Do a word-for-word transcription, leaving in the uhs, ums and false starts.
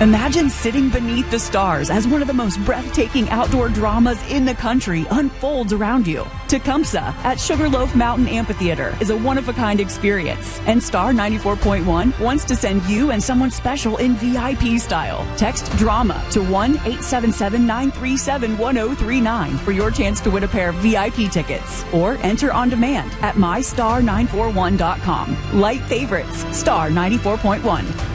Imagine sitting beneath the stars as one of the most breathtaking outdoor dramas in the country unfolds around you. Tecumseh at Sugarloaf Mountain Amphitheater is a one-of-a-kind experience, and Star ninety-four point one wants to send you and someone special in V I P style. Text DRAMA to one eight seven seven, nine three seven, one zero three nine for your chance to win a pair of V I P tickets, or enter on demand at my star nine four one dot com. Light favorites, Star ninety-four point one.